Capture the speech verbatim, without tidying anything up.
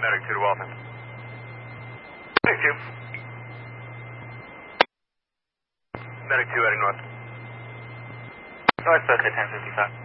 Medic two to Walton. Medic two. Medic two heading north. North Berkeley ten fifty-five.